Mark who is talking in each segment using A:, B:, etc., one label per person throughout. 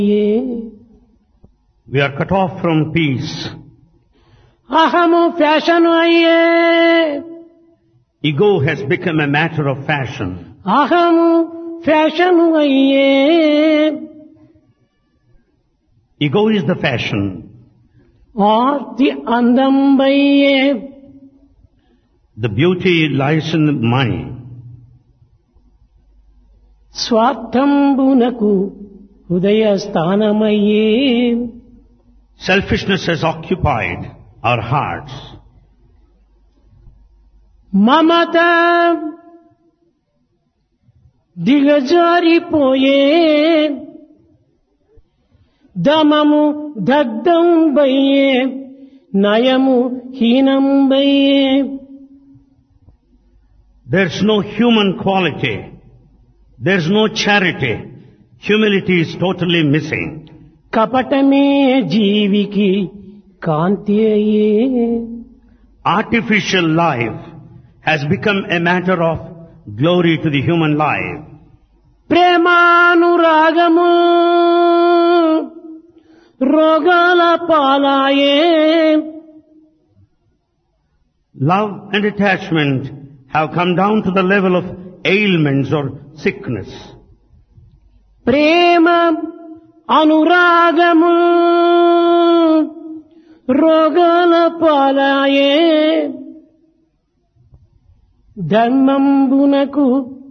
A: We are cut off from peace.
B: అహము fashion అయ్యే.
A: Ego has become a matter of fashion.
B: అహము fashion అయ్యే.
A: Ego is the fashion.
B: Aarti అందంబయ్యే.
A: The beauty lies in the mind.
B: స్వార్థంబునకు హృదయ స్థానమయ్యే.
A: Selfishness has occupied our hearts.
B: Mamata దిగజారిపోయే. దమము దగ్ధంబయ్యే. నయము హీనంబయ్యే.
A: There's no human quality. There's no charity. Humility is totally missing.
B: కపటమే జీవికి కాంతి అయ్యే.
A: Artificial life has become a matter of glory to the human life.
B: ప్రేమానురాగము రోగాల పాలాయే.
A: Love and attachment have come down to the level of ailments or sickness.
B: ప్రేమ అనురాగము రోగాల పాలాయే. ధర్మంబునకు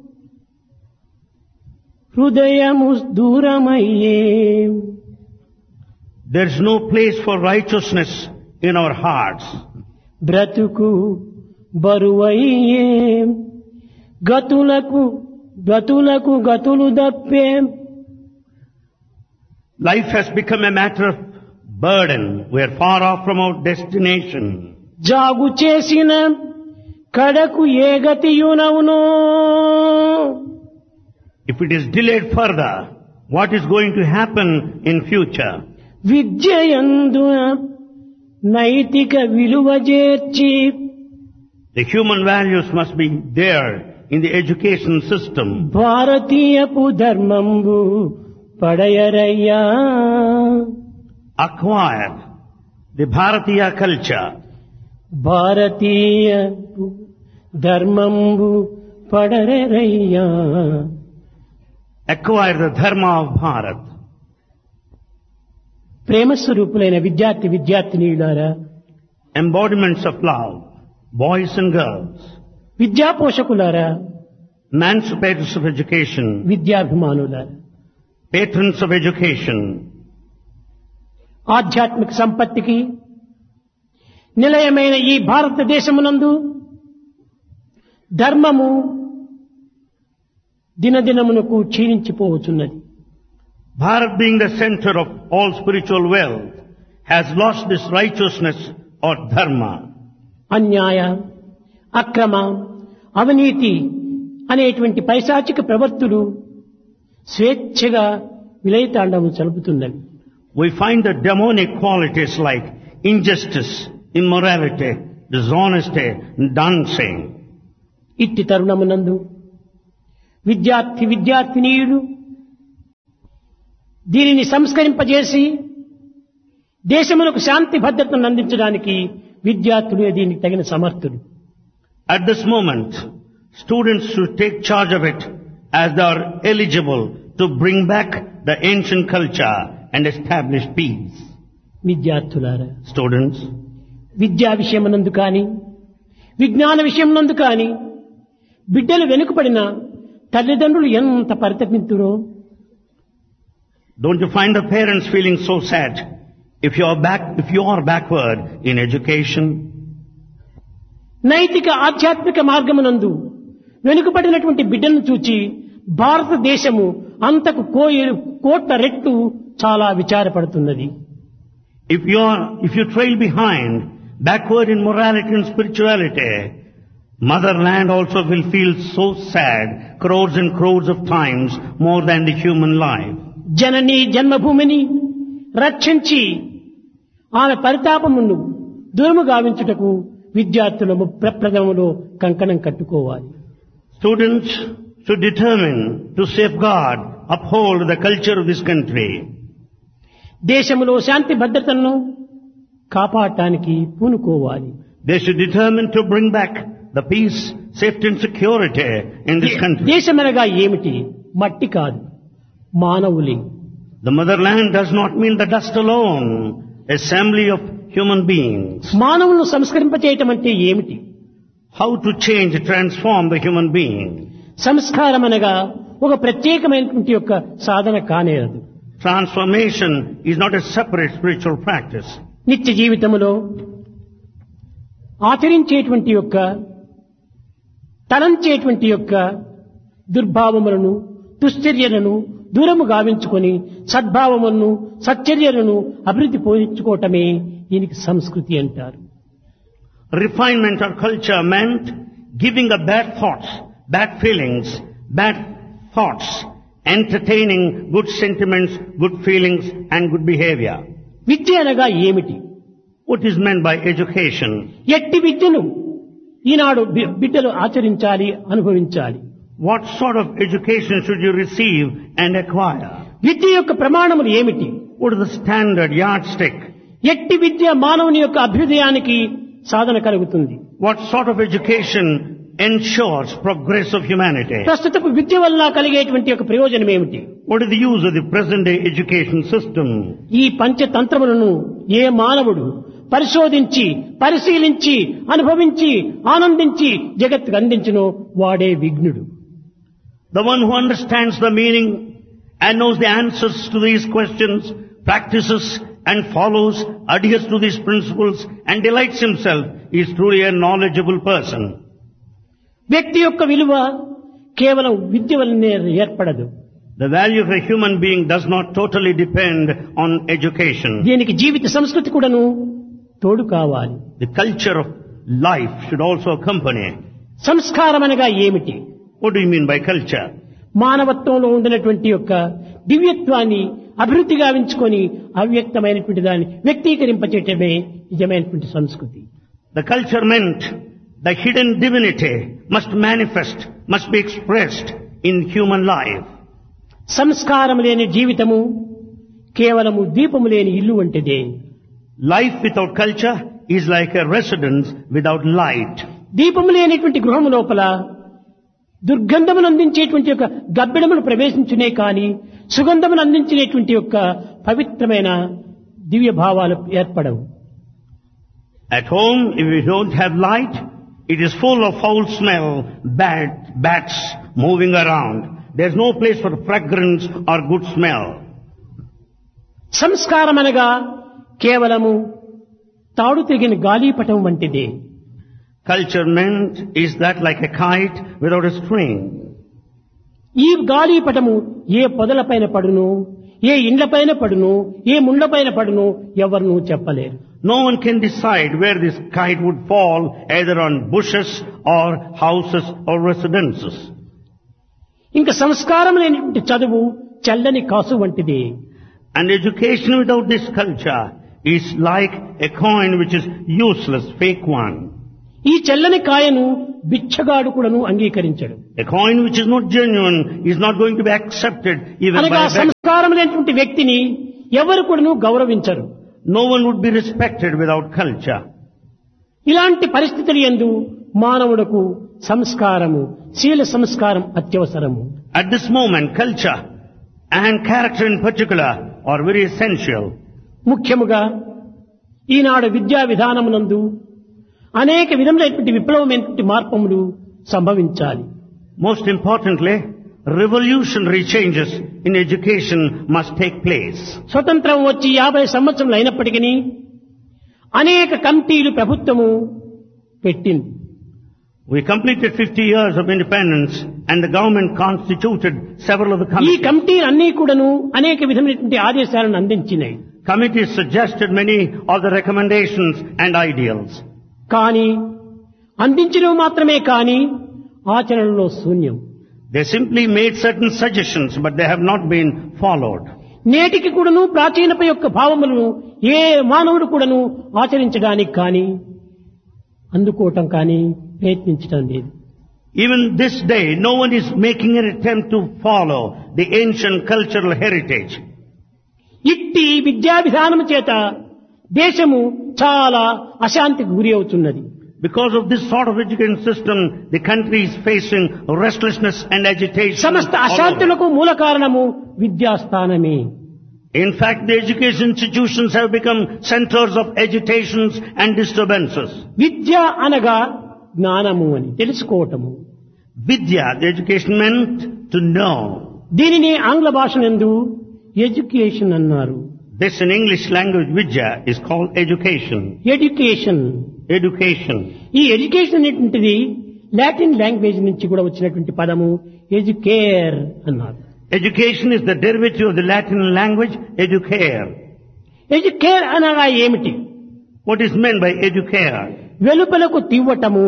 B: హృదయము దూరమయ్యే.
A: There's no place for righteousness in our hearts.
B: బ్రతుకు బరువయ్యే. గతులకు గతులు దప్పే.
A: Life has become a matter of burden. We are far off from our destination.
B: జాగు చేసిన కడకు ఏ గతియునవునో.
A: If it is delayed further, what is going to happen in future?
B: విద్యయందున నైతిక విలువ చేర్చి.
A: The human values must be there in the education system.
B: భారతీయపు ధర్మంబు పడయరయ్యా.
A: Acquire the Bharatiya culture.
B: భారతీయపు ధర్మంబు పడరయ్యా.
A: Acquire the dharma of Bharat.
B: ప్రేమస్వరూపులైన విద్యార్థినీయులారా,
A: Embodiments of love, boys and girls.
B: విద్యా పోషకులారా,
A: Emancipators of education.
B: విద్యాభిమానులారా,
A: Patrons of education.
B: ఆధ్యాత్మిక సంపత్తికి నిలయమైన ఈ భారతదేశమునందు ధర్మము దినదినమునకు క్షీణించిపోవచ్చున్నది.
A: Bharat, being the center of all spiritual wealth, has lost this righteousness or dharma.
B: అన్యాయ, అక్రమ, అవినీతి అనేటువంటి పైశాచిక ప్రవృత్తులు స్వేచ్ఛగా విలయతాండవం చలుపుతున్నవి.
A: We find the demonic qualities like injustice, immorality, dishonesty, and dancing.
B: ఇట్టి తరుణమునందు విద్యార్థినీయులు దీనిని సంస్కరింపజేసి దేశములకు శాంతి భద్రతను అందించడానికి విద్యార్థులు దీనికి తగిన సమర్థులు.
A: At this moment, students should take charge of it as they are eligible to bring back the ancient culture and establish peace.
B: విద్యార్థులారా,
A: Students,
B: విద్యా విషయమునందు కానీ విజ్ఞాన విషయమునందు కానీ బిడ్డలు వెనుకబడిన తల్లిదండ్రులు ఎంత పరితపింతురో.
A: don't you find the parents feeling so sad if you are backward in education?
B: నైతిక ఆధ్యాత్మిక మార్గమునందు వెనుకబడినటువంటి బిడ్డలను చూచి భారతదేశము అంతకు కోట్ల రెట్లు చాలా విచారపడుతున్నది.
A: If you trail behind, backward in morality and spirituality, motherland also will feel so sad crores and crores of times more than the human life.
B: జనని జన్మభూమిని రక్షించి ఆమె పరితాపమును దూరము గావించుటకు విద్యార్థులు ప్రప్రథమలో కంకణం కట్టుకోవాలి.
A: Students should determine to safeguard, uphold the culture of this country.
B: దేశంలో శాంతి భద్రతలను కాపాడటానికి పూనుకోవాలి.
A: They should determine to bring back the peace, safety and security in this country.
B: దేశమనగా ఏమిటి? మట్టి కాదు, మానవులే.
A: The motherland does not mean the dust alone, assembly of human beings.
B: మానవులను సంస్కరింపచేయటం అంటే ఏమిటి?
A: How to change, transform the human being.
B: సంస్కారం అనగా ఒక ప్రత్యేకమైనటువంటి యొక్క సాధన కానేరదు.
A: Transformation is not a separate spiritual practice.
B: నిత్య జీవితంలో ఆచరించేటువంటి యొక్క తలంచేటువంటి యొక్క దుర్భావములను దుశ్చర్యలను దూరము గావించుకొని సద్భావములను సచ్చర్యలను అభివృద్ధి పోయించుకోవటమే దీనికి సంస్కృతి అంటారు.
A: Refinement or culture meant giving up bad thoughts, bad feelings, bad thoughts, entertaining good sentiments, good feelings and good behavior.
B: విద్య అనగా ఏమిటి?
A: What is meant by education?
B: ఎట్టి విద్యను ఈనాడు బిడ్డలు ఆచరించాలి, అనుభవించాలి.
A: What sort of education should you receive and acquire?
B: విద్య యొక్క ప్రమాణములు ఏమిటి?
A: What is the standard yardstick?
B: ఎట్టి విద్య మానవుని యొక్క అభ్యుదయానికి సాధన కలుగుతుంది.
A: What sort of education ensures progress of humanity?
B: ప్రస్తుతపు విద్య వల్ల కలిగేటువంటి యొక్క ప్రయోజనం ఏమిటి?
A: What is the use of the present day education system?
B: ఈ పంచతంత్రములను ఏ మానవుడు పరిశోధించి పరిశీలించి అనుభవించి ఆనందించి జగత్తుకు అందించునో వాడే విఘ్నుడు.
A: The one who understands the meaning and knows the answers to these questions, practices and follows, adheres to these principles and delights himself is truly a knowledgeable person.
B: వ్యక్తి యొక్క విలువ కేవలం విద్య వల్లనే ఏర్పడదు.
A: The value of a human being does not totally depend on education.
B: దీనికి జీవిత సంస్కృతి కూడాను తోడు కావాలి.
A: The culture of life should also accompany.
B: సంస్కారం అనగా ఏమిటి?
A: What do you mean by culture?
B: మానవత్వంలో ఉండినటువంటి యొక్క దివ్యత్వాన్ని అభివృద్ధి గావించుకొని అవ్యక్తమైనటువంటి దాన్ని వ్యక్తీకరింపచేయటమే నిజమైనటువంటి సంస్కృతి.
A: The culture meant the hidden divinity must manifest, must be expressed in human life.
B: సంస్కారం లేని జీవితము కేవలము దీపము లేని ఇల్లు వంటిదే.
A: Life without culture is like a residence without light.
B: దీపము లేనటువంటి గృహము లోపల దుర్గంధమును అందించేటువంటి యొక్క గబ్బిడములు ప్రవేశించునే కాని సుగంధమును అందించేటువంటి యొక్క పవిత్రమైన దివ్య భావాలు ఏర్పడవు.
A: At home, if you don't have light, it is full of foul smell, bats moving around. There's no place for fragrance or good smell.
B: సంస్కారం అనగా కేవలము తాడు తెగిన గాలిపటం వంటిదే.
A: Culture meant is that like a kite without a string.
B: ఈ గాలిపటము ఏ పొదలపైన పడును, ఏ ఇండ్లపైన పడును, ఏ ముండ్లపైన పడును ఎవరునూ చెప్పలేరు.
A: No one can decide where this kite would fall, either on bushes or houses or residences.
B: ఇంకా సంస్కారం లేనిటువంటి చదువు చల్లని కాసు వంటిది.
A: And education without this culture is like a coin which is useless, fake one.
B: ఈ చల్లని కాయను బిచ్చగాడు కూడాను అంగీకరించడు.
A: A coin which is not genuine is not going to be accepted even by
B: అనగా
A: a beggar.
B: సంస్కారం లేనటువంటి వ్యక్తిని ఎవరు కూడాను గౌరవించరు.
A: No one would be respected without culture.
B: ఇలాంటి పరిస్థితులు యందు మానవులకు సంస్కారము, శీల సంస్కారం అత్యవసరము.
A: At this moment, culture and character in particular are very essential.
B: ముఖ్యముగా ఈనాడు విద్యా విధానమునందు అనేక విధములైనటువంటి విప్లవమైనటువంటి మార్పులు సంభవించాలి.
A: Most importantly, revolutionary changes in education must take place.
B: స్వతంత్రం వచ్చి 50 సంవత్సరములు అయినప్పటికీ అనేక కమిటీలు ప్రభుత్వము పెట్టింది.
A: We completed 50 years of independence and the government constituted several of the
B: ఈ
A: committees.
B: కమిటీలు అన్నీ కూడాను అనేక విధమైనటువంటి ఆదేశాలను అందించినాయి.
A: Committees suggested many of the recommendations and ideals.
B: కానీ అందించడం మాత్రమే కానీ ఆచరణలో శూన్యం.
A: They simply made certain suggestions, but they have not been followed.
B: నేటికి కూడాను ప్రాచీనత యొక్క భావములను ఏ మానవుడు కూడాను ఆచరించడానికి కానీ అందుకోవటం కానీ ప్రయత్నించడం లేదు.
A: Even this day, no one is making an attempt to follow the ancient cultural heritage.
B: ఇట్టి విద్యా విధానము చేత దేశము చాలా అశాంతికి గురి అవుతున్నది.
A: Because of this sort of education system, the country is facing restlessness and agitation.
B: సమస్త
A: all over.
B: అశాంతులకు మూల కారణము విద్యాస్థానమే.
A: In fact, the education institutions have become centers of agitations and disturbances.
B: విద్య అనగా జ్ఞానము అని తెలుసుకోవటము.
A: Vidya, the education meant to know.
B: దీనిని ఆంగ్ల భాషనందు education అన్నారు.
A: This in English language, Vidya, is called education.
B: Education.
A: Education.
B: ఈ education అనేటువంటిది లాటిన్ లాంగ్వేజ్ నుంచి కూడా వచ్చినటువంటి పదము ఎడ్యుకేర్ అన్నారు.
A: Education is the derivative of the Latin language, educare.
B: Educare అనగా ఏమిటి?
A: What is meant by educare?
B: వెలుపలకు తివ్వటము.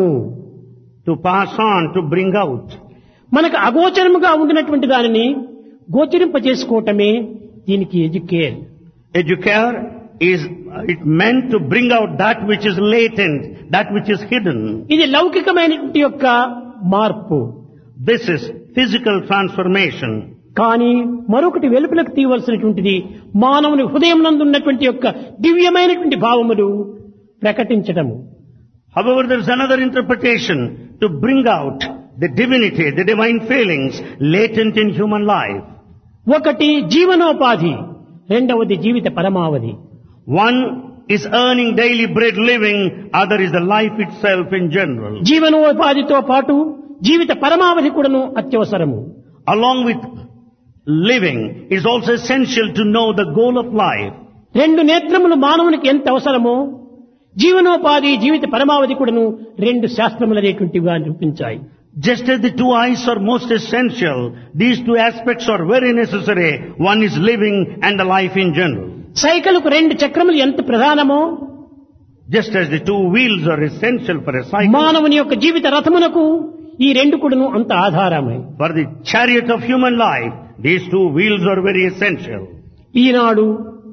A: To pass on, to bring out.
B: మనకు అగోచరముగా ఉండినటువంటి దానిని గోచరింపజేసుకోవటమే దీనికి educare.
A: Educare is it meant to bring out that which is latent, that which is hidden.
B: ఇది లౌకికమైనటువంటి యొక్క మార్పు.
A: This is physical transformation.
B: కానీ మరొకటి వెలుపలకు తీయవలసినటువంటిది మానవుని హృదయం నందు ఉన్నటువంటి యొక్క దివ్యమైనటువంటి భావములు ప్రకటించటము.
A: However, there is another interpretation to bring out the divinity, the divine feelings latent in human life.
B: ఒకటి జీవనోపాధి, రెండవది జీవిత పరమావధి.
A: One is earning daily bread living, other is the life itself in general.
B: జీవనోపాధితో పాటు జీవిత పరమావధి కూడాను అత్యవసరము.
A: Along with living, it is also essential to know the goal of life.
B: రెండు నేత్రములు మానవునికి ఎంత అవసరమో జీవనోపాధి జీవిత పరమావధి కూడాను రెండు శాస్త్రములు అనేటువంటివిగా నిరూపించాయి.
A: Just as the two eyes are most essential, these two aspects are very necessary. One is living and the life in general.
B: సైకిల్కు రెండు చక్రములు ఎంత ప్రధానమో
A: Just as the two wheels are essential for a cycle,
B: మానవుని యొక్క జీవిత రథమునకు ఈ రెండు కూడాను అంత ఆధారమే.
A: for the chariot of human life, these two wheels are very essential.
B: ఈనాడు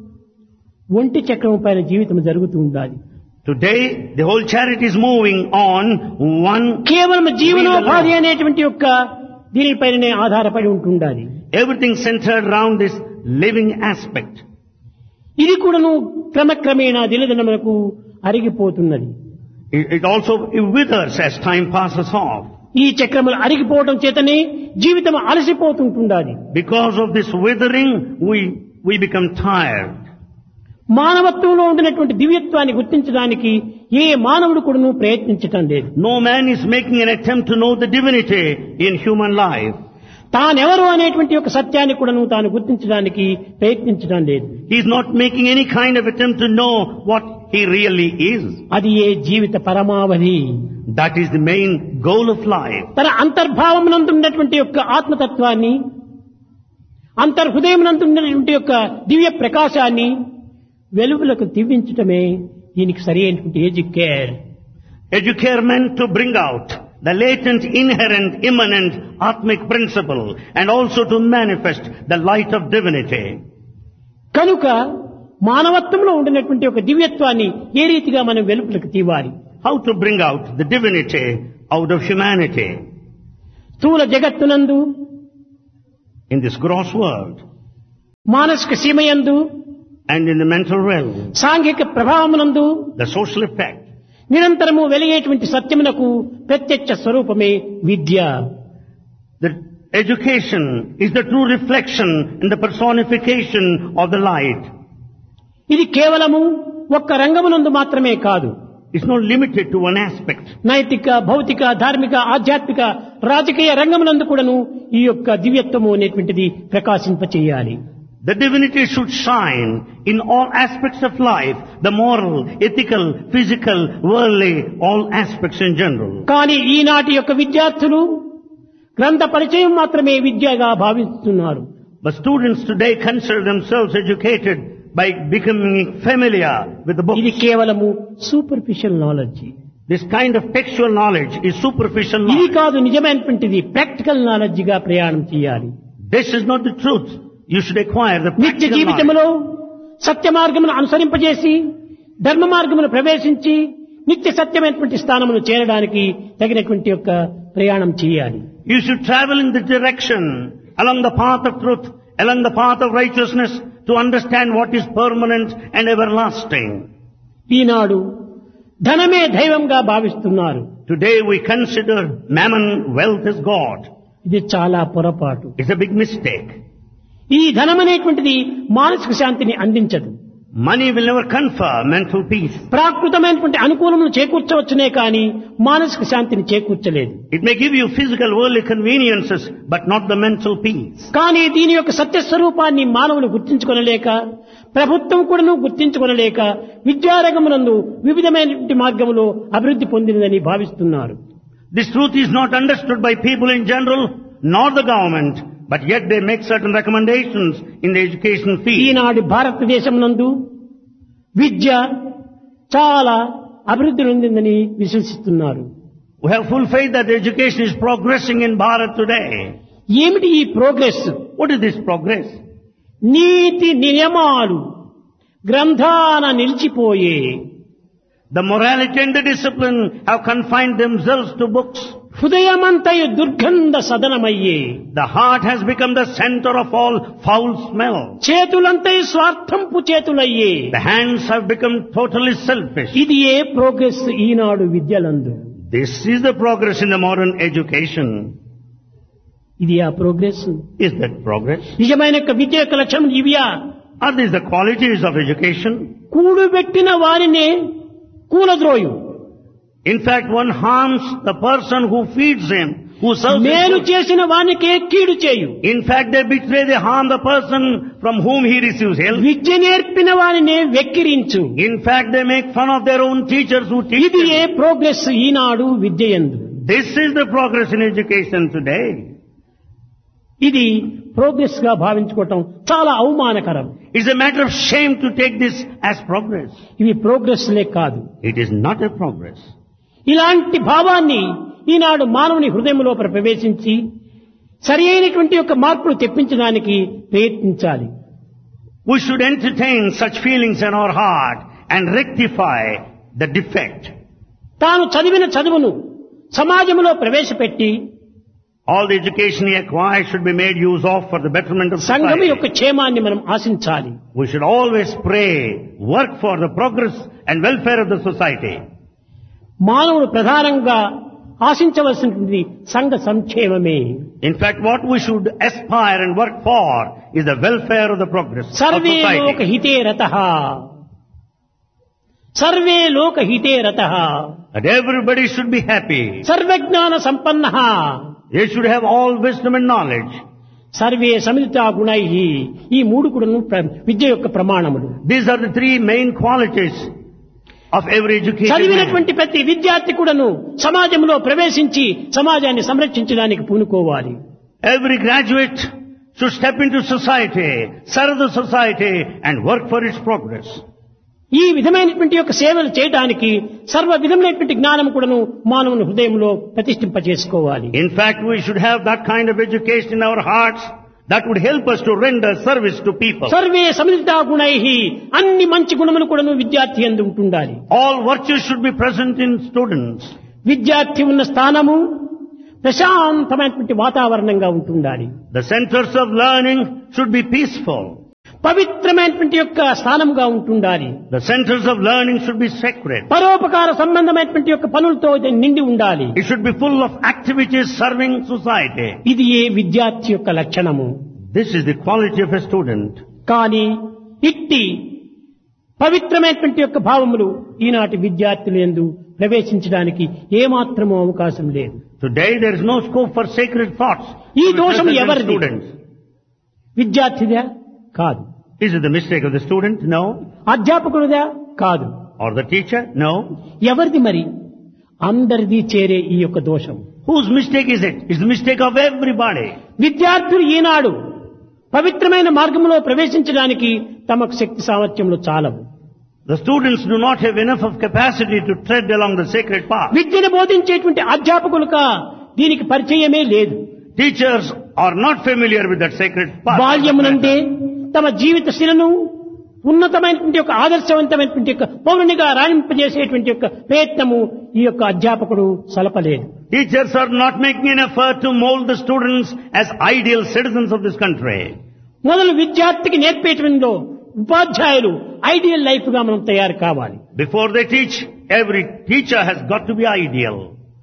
B: ఒంటి చక్రం పైన జీవితం జరుగుతూ ఉండాలి.
A: Today, the whole chariot is moving on one.
B: కేవలం జీవనోపాధి అనేటువంటి యొక్క దీనిపైనే ఆధారపడి ఉంటుండాలి.
A: Everything centered around this living aspect.
B: ఇది కూడాను క్రమక్రమేణా దినదినములకు అరిగిపోతున్నది.
A: It also withers as time passes off.
B: ఈ చక్రములు అరిగిపోవడం చేతనే జీవితం అలసిపోతుంటుండాలి.
A: Because of this withering, we become tired.
B: మానవత్వంలో ఉండినటువంటి దివ్యత్వాన్ని గుర్తించడానికి ఏ మానవుడు కూడాను ప్రయత్నించటం లేదు.
A: No man is making an attempt to know the divinity in human life.
B: తానెవరు అనేటువంటి ఒక సత్యాన్ని కూడాను తాను గుర్తించడానికి ప్రయత్నించడం లేదు.
A: He is not making any kind of attempt to know what he really is.
B: అది ఏ జీవిత పరమావధి.
A: That is the main goal of life.
B: తన అంతర్భావమునందు ఉన్నటువంటి యొక్క ఆత్మతత్వాన్ని, అంతర్హృదయమునందు ఉన్నటువంటి యొక్క దివ్య ప్రకాశాన్ని వెలుగులకు తివ్వించటమే దీనికి సరి అయినటువంటి educare.
A: Educare meant to bring out the latent, inherent, immanent, atmic principle and also to manifest the light of divinity.
B: కనుక మానవత్వంలో ఉండినటువంటి ఒక దివ్యత్వాన్ని ఏ రీతిగా మనం వెలుగులకు తీవాలి?
A: How to bring out the divinity out of humanity
B: స్థూల జగత్తునందు,
A: in this gross world
B: మానసిక సీమయందు,
A: and in the mental realm,
B: సాంఘిక ప్రభావమునందు
A: the social effect.
B: నిరంతరము వెలిగేటువంటి సత్యమునకు ప్రత్యక్ష స్వరూపమే విద్య.
A: The education is the true reflection and the personification of the light.
B: ఇది కేవలము ఒక్క రంగమునందు మాత్రమే కాదు.
A: It's not limited to one aspect.
B: నైతిక, భౌతిక, ధార్మిక, ఆధ్యాత్మిక, రాజకీయ రంగమునందు కూడాను ఈ యొక్క దివ్యత్వము అనేటువంటిది ప్రకాశింపచేయాలి.
A: The divinity should shine in all aspects of life, the moral, ethical, physical, worldly, all aspects in general.
B: కానీ ఈనాటి యొక్క విద్యార్థులు గ్రంథ పరిచయం మాత్రమే విద్యగా భావిస్తున్నారు.
A: But students today consider themselves educated by becoming familiar with the
B: ఇది
A: books.
B: కేవలము superficial knowledge.
A: This kind of textual knowledge is superficial
B: ఇది
A: knowledge.
B: కాదు నిజమైనటువంటిది. ప్రాక్టికల్ నాలెడ్జ్ గా ప్రయాణం చేయాలి.
A: This is not the truth. You should acquire the
B: నిత్య
A: practical
B: జీవితంలో
A: knowledge.
B: సత్య మార్గమును అనుసరింపజేసి ధర్మ మార్గమును ప్రవేశించి నిత్య సత్యమైనటువంటి స్థానమును చేరడానికి తగినటువంటి యొక్క ప్రయాణం చేయాలి.
A: You should travel in the direction along the path of truth, along the path of righteousness, to understand what is permanent and everlasting.
B: ఈనాడు ధనమే దైవంగా భావిస్తున్నారు.
A: Today we consider mammon, wealth as God.
B: ఇది చాలా పొరపాటు.
A: It's a big mistake.
B: ఈ ధనం అనేటువంటిది మానసిక శాంతిని అందించదు.
A: Money will never confer mental peace.
B: ప్రాకృతమైనటువంటి అనుకూలమును చేకూర్చవచ్చునే కానీ మానసిక శాంతిని చేకూర్చలేదు.
A: It may give you physical worldly conveniences, but not the mental peace.
B: కానీ దీని యొక్క సత్యస్వరూపాన్ని మానవులు గుర్తించుకొనలేక, ప్రభుత్వం కూడాను గుర్తించుకొనలేక విద్యారంగమునందు వివిధమైనటువంటి మార్గములో అభివృద్ధి పొందినదని భావిస్తున్నారు.
A: This truth is not understood by people in general, nor the government, but yet they make certain recommendations in the education field.
B: ఈనాడు భారతదేశం నందు విద్య చాలా అభివృద్ధి చెందిందని విశ్వసిస్తున్నారు.
A: We have full faith that education is progressing in Bharat today.
B: ఏమిటి ఈ progress?
A: What is this progress?
B: నీతి నియమాలు గ్రంథాన నిలిచిపోయే.
A: The morality and the discipline have confined themselves to books.
B: హృదయమంతయు దుర్గంధ సదనమయ్యే.
A: The heart has become the center of all foul smell.
B: చేతులంతయు స్వార్థంపు చేతులయ్యే.
A: The hands have become totally selfish.
B: ఇది ఏ progress Eenadu విద్యలందు?
A: This is the progress in the modern education.
B: ఇది ఆ progress?
A: Is that progress?
B: నిజమైన విద్య యొక్క లక్ష్యం ఇవియా?
A: Are these the qualities of education?
B: కూడుబెట్టిన వారినే కూలద్రోయు.
A: In fact, one harms the person who feeds him, who serves
B: మేలు
A: him.
B: చేసిన వానికే కీడు చేయు.
A: In fact, they betray, they harm the person from whom he receives help.
B: విద్య నేర్పిన వారినే వెక్కిరించు.
A: In fact, they make fun of their own teachers who teach
B: ఇది ఏ
A: them.
B: Progress Eenadu విద్యయందు?
A: This is the progress in education today.
B: ఇది progress గా భావించుకోవటం చాలా అవమానకరం.
A: It's a matter of shame to take this as progress.
B: ఇవి ప్రోగ్రెస్లే కాదు.
A: It is not a progress.
B: ఇలాంటి భావాన్ని ఈనాడు మానవుని హృదయంలో ప్రవేశించి సరి అయినటువంటి యొక్క మార్పులు తెప్పించడానికి ప్రయత్నించాలి.
A: We should entertain such feelings in our heart and rectify the defect.
B: తాను చదివిన చదువును సమాజంలో ప్రవేశపెట్టి
A: All the education he acquires should be made use of for the betterment of
B: సంఘం
A: society.
B: యొక్క క్షేమాన్ని మనం ఆశించాలి.
A: We should always pray, work for the progress and welfare of the society.
B: మానవుడు ప్రధానంగా ఆశించవలసినది సంఘ సంక్షేమమే.
A: In fact, what we should aspire and work for is the welfare of the progress of
B: survey లోక
A: society.
B: హితే రతః. Survey లోక హితే రతః.
A: That everybody should be happy.
B: సర్వజ్ఞాన సంపన్నః.
A: They should have all wisdom and knowledge.
B: Survey Savita గుణైః. ఈ మూడు కూడాను విద్య యొక్క ప్రమాణములు.
A: These are the three main qualities of every educated man.
B: చదివినటువంటి ప్రతి విద్యార్థి కూడాను సమాజంలో ప్రవేశించి సమాజాన్ని సంరక్షించడానికి పూనుకోవాలి.
A: Every graduate should step into society, serve the society and work for its progress.
B: ఈ విధమైనటువంటి యొక్క సేవలు చేయడానికి సర్వ విధమైనటువంటి జ్ఞానం కూడాను మానవుని హృదయంలో ప్రతిష్ఠింపజేసుకోవాలి.
A: In fact, we should have that kind of education in our hearts that would help us to render service to people.
B: Survey Savita గుణైః. అన్ని మంచి గుణములు కూడాను విద్యార్థి యందు ఉంటుండాలి.
A: All virtues should be present in students.
B: విద్యార్థి ఉన్న స్థానము ప్రశాంతమైనటువంటి వాతావరణంగా ఉంటుండాలి.
A: The centers of learning should be peaceful.
B: పవిత్రమైనటువంటి యొక్క స్థానంగా ఉంటుండాలి.
A: The centers of learning should be sacred.
B: పరోపకార సంబంధమైనటువంటి యొక్క పనులతో ఇది నిండి ఉండాలి.
A: It should be full of activities serving society.
B: ఇది ఏ విద్యార్థి యొక్క లక్షణము.
A: This is the quality of a student.
B: కానీ ఇట్టి పవిత్రమైనటువంటి యొక్క భావములు ఈనాటి విద్యార్థుల యందు ప్రవేశించడానికి ఏమాత్రమూ అవకాశం లేదు.
A: Today there is no scope for sacred thoughts.
B: ఈ
A: to be
B: దోషం
A: present in
B: ఎవరిది?
A: students.
B: విద్యార్థిదా? కాదు.
A: Is it the mistake of the student? No.
B: అధ్యాపకుడిదా? కాదు.
A: Or the teacher? No.
B: ఎవరిది మరి? అందరిది చేరే ఈ యొక్క దోషం.
A: Whose mistake is it? It's the mistake of everybody.
B: విద్యార్థులు ఈనాడు పవిత్రమైన మార్గంలో ప్రవేశించడానికి తమకు శక్తి సామర్థ్యంలో చాలవు.
A: The students do not have enough of capacity to tread along the sacred path.
B: విద్యను బోధించేటువంటి అధ్యాపకులుగా దీనికి పరిచయమే లేదు.
A: Teachers are not familiar with that sacred path.
B: బాల్యమునందే తమ జీవిత శిలను ఉన్నతమైనటువంటి ఒక ఆదర్శవంతమైనటువంటి యొక్క పౌరునిగా రాణింపజేసేటువంటి యొక్క ప్రయత్నము ఈ యొక్క అధ్యాపకుడు సలపలేదు.
A: Teachers are not making an effort to mold the students as ideal citizens of this country.
B: మొదలు విద్యార్థికి నేర్పేటంలో ఉపాధ్యాయులు ఐడియల్ లైఫ్ గా మనం తయారు కావాలి.
A: Before they teach, every teacher has got to be ideal.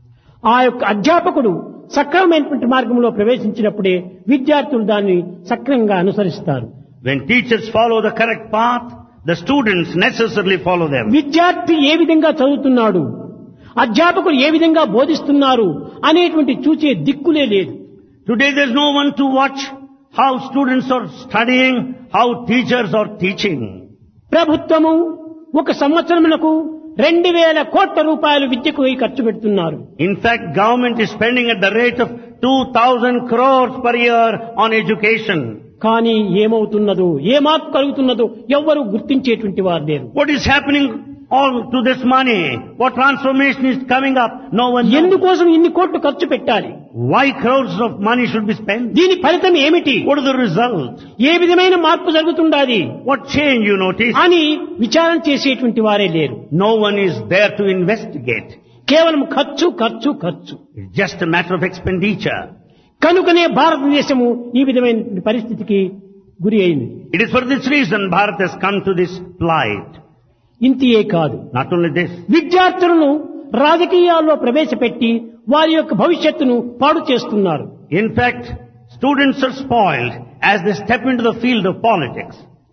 B: ఆ యొక్క అధ్యాపకుడు సక్రమమైనటువంటి మార్గంలో ప్రవేశించినప్పుడే విద్యార్థులు దాన్ని సక్రమంగా అనుసరిస్తారు.
A: When teachers follow the correct path, the students necessarily follow them.
B: విద్యార్థి ఏ విధంగా చదువుతున్నాడు, అధ్యాపకులు ఏ విధంగా బోధిస్తున్నారు అనేటువంటి చూచే దిక్కులే లేదు.
A: Today there is no one to watch how students are studying, how teachers are teaching.
B: ప్రభుత్వము ఒక సంవత్సరమునకు 2,000 కోట్ల రూపాయలు విద్యకు ఖర్చు పెడుతున్నారు.
A: In fact, government is spending at the rate of 2,000 crores per year on education.
B: కానీ ఏమవుతున్నదో, ఏ మార్పు కలుగుతున్నదో ఎవ్వరూ గుర్తించేటువంటి వారు లేరు.
A: What is happening all to this money? What transformation is coming up? No one knows.
B: ఎందుకోసం ఇన్ని కోట్లు ఖర్చు పెట్టాలి?
A: Why crores of money should be spent?
B: దీని ఫలితం ఏమిటి?
A: What is the result?
B: ఏ విధమైన మార్పు జరుగుతుండాలి
A: What change you notice?
B: అని విచారణ చేసేటువంటి వారే లేరు.
A: No one is there to investigate.
B: కేవలం ఖర్చు ఖర్చు ఖర్చు.
A: It's just a matter of expenditure.
B: కనుకనే భారతదేశము ఈ విధమైన పరిస్థితికి గురి అయింది.
A: It is for this reason Bharat has come to this plight.
B: ఇంతియే కాదు,
A: Not only this,
B: విద్యార్థులను రాజకీయాల్లో ప్రవేశపెట్టి వారి యొక్క భవిష్యత్తును పాడు చేస్తున్నారు.
A: in fact, students are spoiled as they step into the field of politics.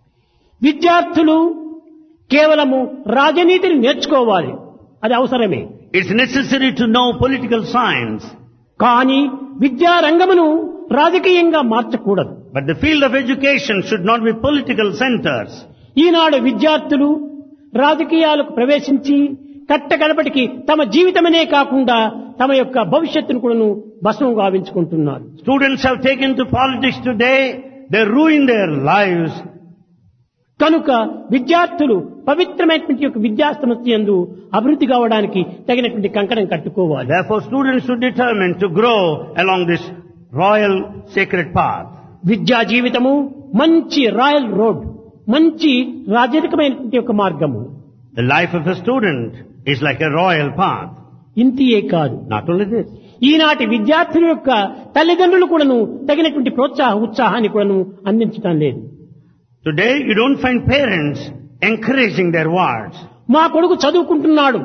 B: విద్యార్థులు కేవలము రాజనీతిని నేర్చుకోవాలి, అది అవసరమే.
A: It's necessary to know political science,
B: కానీ విద్యారంగమును రాజకీయంగా మార్చకూడదు.
A: but the field of education should not be political centers.
B: ఈనాడు విద్యార్థులు రాజకీయాలకు ప్రవేశించి కట్టగడపటికి తమ జీవితమనే కాకుండా తమ యొక్క భవిష్యత్తును కూడాను భస్మం గావించుకుంటున్నారు.
A: Students have taken to politics today, they ruin their lives.
B: కనుక విద్యార్థులు పవిత్రమైనటువంటి యొక్క విద్యా సంస్థ యందు అభివృద్ధి కావడానికి తగినటువంటి కంకణం కట్టుకోవాలి.
A: Therefore, students should determine to grow along this royal sacred path.
B: విద్యా జీవితము మంచి రాయల్ రోడ్, మంచి రాజరికమైనటువంటి యొక్క మార్గము.
A: The life of a student is like a royal path.
B: ఇంతియే కాదు,
A: Not only this,
B: ఈనాటి విద్యార్థుల యొక్క తల్లిదండ్రులు కూడాను తగినటువంటి ఉత్సాహాన్ని కూడాను అందించడం లేదు.
A: today you don't find parents encouraging their wards.
B: మా కొడుకు చదువుకుంటున్నాడు,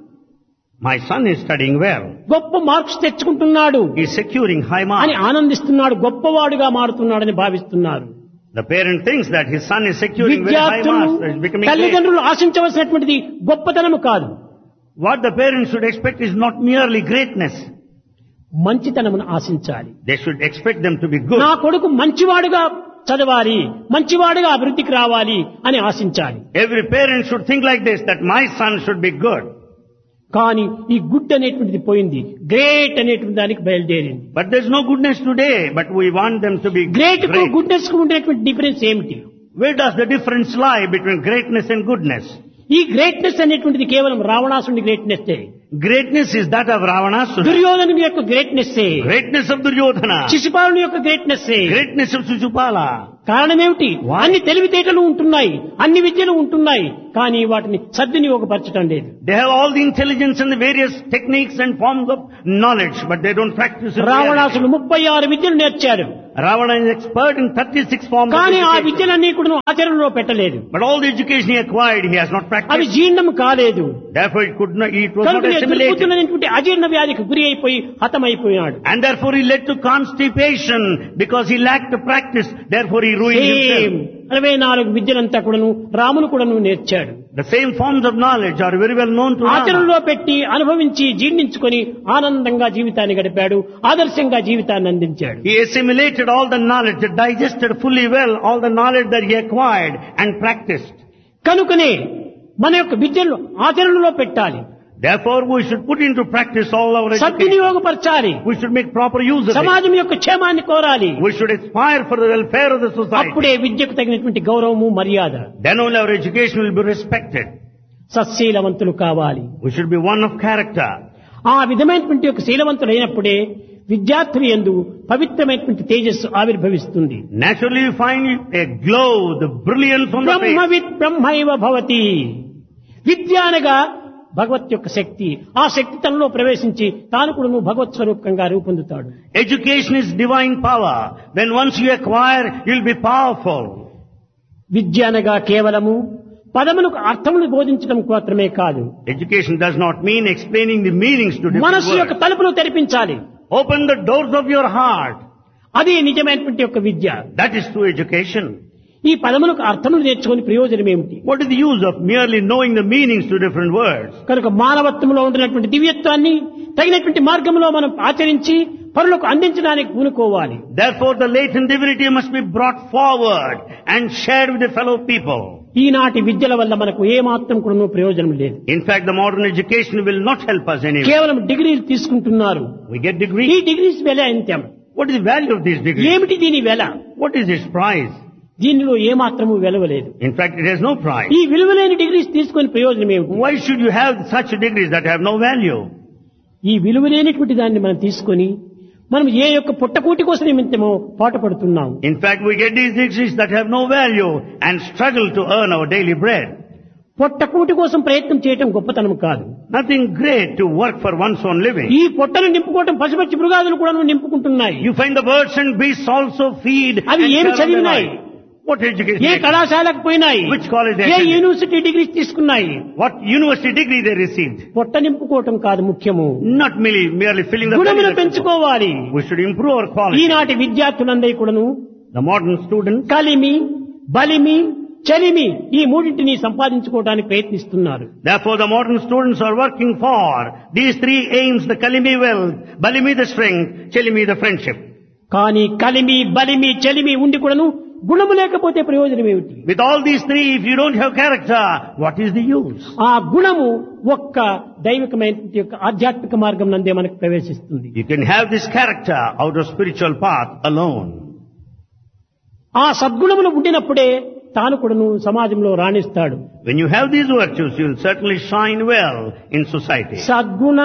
A: My son is studying well.
B: గొప్ప marks తెచ్చుకుంటున్నాడు
A: He is securing high
B: అని
A: marks.
B: ఆనందిస్తున్నాడు, గొప్పవాడుగా మారుతున్నాడని భావిస్తున్నారు.
A: The parent thinks that his son is securing very high
B: విద్యార్థులు
A: marks, that is becoming great.
B: తల్లిదండ్రులు ఆశించవలసినటువంటిది గొప్పతనము కాదు,
A: What the parents should expect is not merely greatness.
B: మంచితనమును ఆశించాలి.
A: They should expect them to be good.
B: నా కొడుకు మంచివాడుగా చదవాలి, మంచివాడుగా అభివృద్ధికి రావాలి అని ఆశించాలి.
A: Every parent should think like this, that my son should be good.
B: కానీ ఈ గుడ్ అనేటువంటిది పోయింది, గ్రేట్ అనేటువంటి దానికి బయలుదేరింది.
A: But there's no goodness today, but we want them to be
B: great కు
A: great.
B: గుడ్నెస్ కు ఉండేటువంటి డిఫరెన్స్ ఏమిటి?
A: Where does the difference lie between greatness and goodness?
B: ఈ గ్రేట్నెస్ అనేటువంటిది కేవలం రావణాసుని greatness.
A: Greatness is that of Ravanasura.
B: దుర్యోధను యొక్క greatness,
A: Greatness of Duryodhana.
B: శిశుపాలుని యొక్క greatness.
A: Greatness of Shishupala.
B: కారణమేమిటి?
A: Why?
B: అన్ని తెలివితేటలు ఉంటున్నాయి, అన్ని విద్యలు ఉంటున్నాయి, కానీ వాటిని సద్వినియోగపరచడం లేదు.
A: They have all the intelligence and the various techniques and forms of knowledge, but they don't practice it.
B: రావణాసుడు 36 విద్యలు నేర్చాడు,
A: Ravana is expert in 36 forms of
B: కానీ ఆ
A: education.
B: విద్యలన్నీ కూడా ఆచరణలో పెట్టలేదు.
A: But all the education he acquired, he has not
B: అవి
A: practiced.
B: జీర్ణం కాలేదు.
A: Therefore, it was not
B: కనుక
A: assimilated.
B: ఎదుర్కొంటున్నటువంటి అజీర్ణ వ్యాధికి గురి అయిపోయి హతమైపోయాడు.
A: And therefore, he led to constipation because he lacked the practice. Therefore, he ruined himself.
B: 64 విద్యలంతా కూడాను రామును కూడాను నేర్చాడు.
A: The same forms of knowledge are very well known to Rama.
B: ఆచరణలో పెట్టి అనుభవించి జీర్ణించుకొని ఆనందంగా జీవితాన్ని గడిపాడు, ఆదర్శంగా జీవితాన్ని అందించాడు.
A: He assimilated all the knowledge, digested fully well all the knowledge that he acquired and practiced.
B: కనుకనే మన యొక్క విద్యను ఆచరణలో పెట్టాలి,
A: Therefore, we should put into practice all our education.
B: సద్వినియోగపరచాలి,
A: We should make proper use of it.
B: సమాజం యొక్క క్షేమాన్ని కోరాలి.
A: We should aspire for the welfare of the society.
B: అప్పుడే విద్యకు తగినటువంటి గౌరవము మర్యాద.
A: Then only our education will be respected.
B: సత్శీలవంతులు కావాలి.
A: We should be one of character.
B: ఆ విధమైనటువంటి యొక్క శీలవంతులైనప్పుడే విద్యార్థులు యందు పవిత్రమైనటువంటి తేజస్సు ఆవిర్భవిస్తుంది.
A: Naturally, you find a glow, the brilliance on the face.
B: బ్రహ్మవిత్ బ్రహ్మైవ భవతి. విద్య అనగా భగవత్ యొక్క శక్తి. ఆ శక్తి తనలో ప్రవేశించి తాను కూడా భగవత్ స్వరూపంగా రూపొందుతాడు.
A: Education is divine power. When once you acquire, you'll be powerful.
B: విద్య అనగా కేవలము పదములకు అర్థములు బోధించడం మాత్రమే కాదు.
A: Education does not mean explaining the meanings to different
B: మనస్సు యొక్క
A: words.
B: తలుపులు తెరిపించాలి.
A: Open the doors of your heart.
B: అది నిజమైనటువంటి యొక్క విద్య.
A: That is true education.
B: ఈ పదములకు అర్థములు నేర్చుకుని ప్రయోజనం ఏమిటి?
A: What is the use of merely knowing the meanings to different words?
B: కనుక మానవత్వంలో ఉండినటువంటి దివ్యత్వాన్ని తగినటువంటి మార్గంలో మనం ఆచరించి పరులకు అందించడానికి పూనుకోవాలి.
A: Therefore, the latent divinity must be brought forward and shared with the fellow people.
B: ఈనాటి విద్యల వల్ల మనకు ఏ మాత్రం కూడా ప్రయోజనం లేదు.
A: In fact, the modern education will not help us anyway.
B: కేవలం డిగ్రీలు తీసుకుంటున్నారు.
A: We get
B: ఈ
A: degrees.
B: డిగ్రీస్ వెల ఎంత?
A: What is the value of these degrees?
B: ఏమిటి దీని వెల?
A: What is its price?
B: దీనిలో ఏ మాత్రము వెలవలేదు.
A: In fact, it has no price.
B: ఈ విలువలేని డిగ్రీస్ తీసుకొని ప్రయోజనం ఏమిటి?
A: Why should you have such degrees that have no value?
B: ఈ విలువలేనటువంటి దాన్ని మనం తీసుకొని మనం ఏ యొక్క పుట్టకూటి కోసం నిమిత్తమో పాటుపడుతున్నాం.
A: In fact, we get these degrees that have no value and struggle to earn our daily bread.
B: పొట్టకూటి కోసం ప్రయత్నం చేయటం గొప్పతనం కాదు.
A: Nothing great to work for one's own living.
B: ఈ పొట్టను నింపుకోవటం పశుపక్షి మృగాదులు కూడా నింపుకుంటున్నాయి.
A: You find the birds and beasts also feed.
B: అవి
A: and
B: ఏమి
A: serve their
B: చదివినాయి?
A: life. What education?
B: ఏ కళాశాలకు పోయినాయి?
A: Which college they
B: A
A: attended?
B: University degrees తీసుకున్నాయి?
A: What university degree they received?
B: పొట్ట నింపుకోవటం కాదు ముఖ్యము.
A: Not merely filling the
B: గుణమును
A: belly.
B: పెంచుకోవాలి.
A: We should improve our quality.
B: ఈనాటి విద్యార్థులందరి కూడాను
A: The modern students,
B: కలిమి, బలిమి, చలిమి ఈ మూడింటిని సంపాదించుకోవడానికి ప్రయత్నిస్తున్నారు.
A: therefore the modern students are working for these three aims: the kalimi wealth, balimi the strength, chalimi the friendship.
B: కానీ కలిమి, బలిమి, చలిమి ఉండి కూడాను గుణము లేకపోతే ప్రయోజనం ఏమిటి?
A: With all these three, if you don't have character, what is the use?
B: ఆ గుణము ఒక్క దైవికమైనటువంటి యొక్క ఆధ్యాత్మిక మార్గం నందే మనకు ప్రవేశిస్తుంది.
A: You can have this character out of spiritual path alone.
B: ఆ సద్గుణములు ఉండినప్పుడే తాను కూడాను సమాజంలో రాణిస్తాడు.
A: When you have these virtues, you will certainly shine well in society.
B: సద్గుణ